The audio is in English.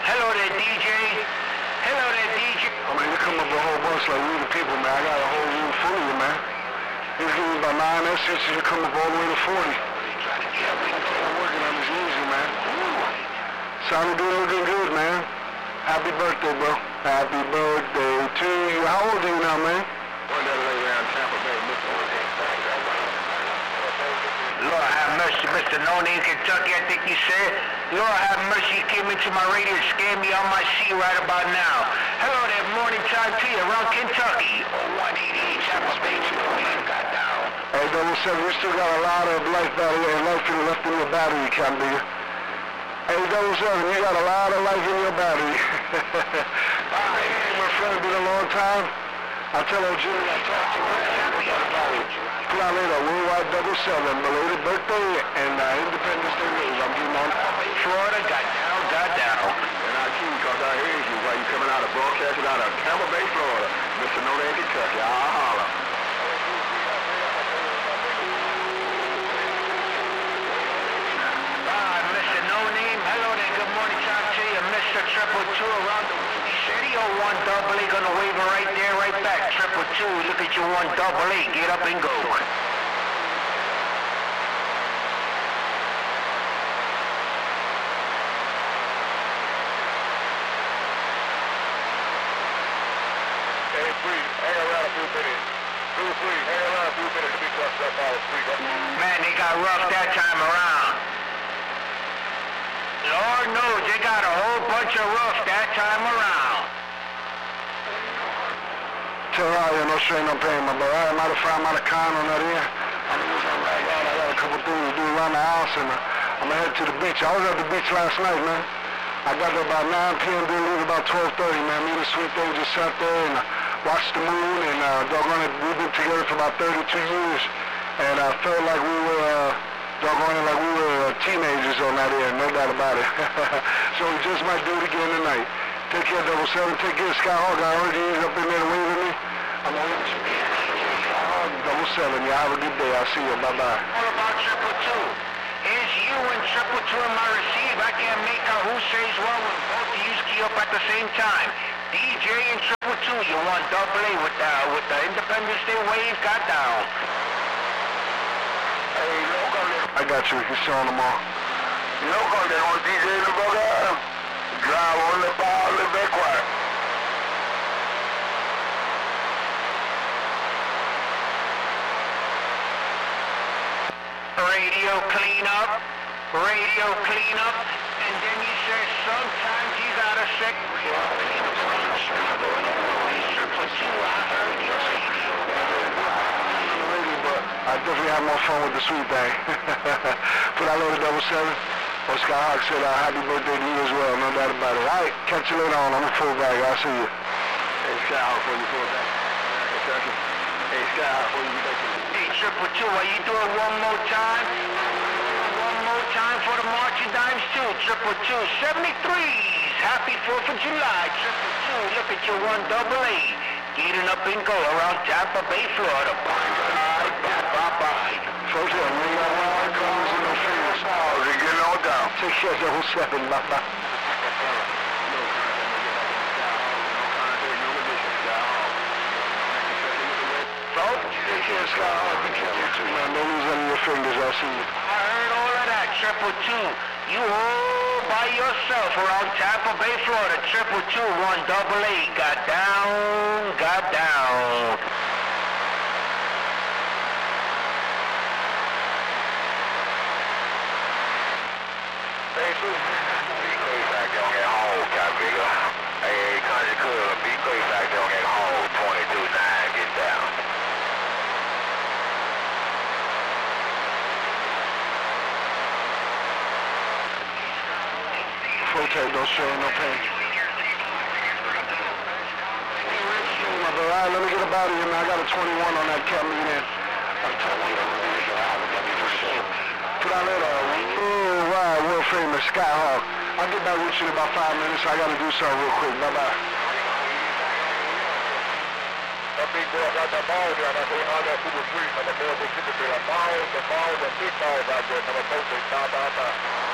Hello there, DJ. Hello there, DJ. I mean, you come up with a whole bunch like we the people, man. I got a whole room full of you, man. You give me about 9 essays, you come up all the way to 40. I'm working on this music, man. Sounding good, looking good, man. Happy birthday, bro. Happy birthday to you. How old are you now, man? Lord have mercy, Mr. No Name Kentucky, I think you said. Lord have mercy, you came into my radio and scared me on my seat right about now. Hello there, morning time to you around Kentucky. 188 Chapel Bay, got down. Hey, 007, you still got a lot of life left in your battery, Cambia. Hey, 007, you got a lot of life in your battery. Hey, my friend, been a long time. I tell old Jimmy I talked to him. Put out later, Worldwide 007, belated birthday and Independence Day wave. I'm getting on Florida, got down. And I too, because I heard you while you coming out of broadcasting out of Tampa Bay, Florida. Mr. No Name Kentucky, I'll holler. Mr. No Name, hello there, good morning time to you. Mr. 222 around the Windy City. Oh, 1AA gonna wave it right there, right back. 222, look at you 1AA, get up and go. Man, they got rough that time around. Lord knows they got a whole bunch of rough that time around. Tell Ryan, no strain, no pain, my boy. I'm out of fire, I'm out of con on that end. I got a couple things to do around the house, and I'm gonna head to the beach. I was at the beach last night, man. I got there about 9 p.m., didn't leave about 12:30, man. Me and the sweet thing just sat there and watched the moon, and doggone it, we've been together for about 32 years, and I felt like we were, doggone it, like we were teenagers on that end, no doubt about it. So we just might do it again tonight. Take care, 007. Take care, Skyhawk. I heard you up in there waving me. I'm on you. 007, y'all have a good day. I'll see you. Bye-bye. All about 222. It's you and 222 in my receive. I can't make out who says what when both of you key up at the same time. DJ and 222, you want AA with the Independence Day wave, got down. Hey, loco, I got you. You're showing them all. loco, they want DJ in the bugger. Drive on the ball, live that quiet. Radio clean up, and then you say sometimes you gotta say, I definitely have more fun with the sweet thing. Put out later, 007. Or Skyhawk said, happy birthday to you as well, no doubt about it. All right, catch you later on. I'm a full bag. I'll see you. Hey, Skyhawk, for you full back. Hey, Skyhawk, for you back. Hey, 222, are you doing one more time? One more time for the marching dimes too. 222, 73s. Happy 4th of July. 222, look at your 1AA. Getting up and go around Tampa Bay, Florida. Bye-bye. Folks, yeah, we got one guns and no fingers. Oh, they getting all down. Take care, 007. Bye-bye. Folks, Take care, Skyhawk. Be careful too, man. Don't lose any of your fingers. I'll see you. I heard all of that, 222. You all by yourself around Tampa Bay, Florida. 222, 1AA. Got down. Hey, Sue. Be clear back there on that hole, Copyright. Hey, country cool. Be clear back there on that hole. 22-9, get down. Rotate, don't show no pain. All right, let me get up out of here, man. I got a 21 on that cat meeting in. Put out later. Oh, wow, world famous Skyhawk. I'll get back with you in about 5 minutes. I got to do something real quick. Bye-bye. That big boy got that ball down. I say, all that super free. And the boys, they keep it there. The balls, and big balls out there. Number 4, they stop out.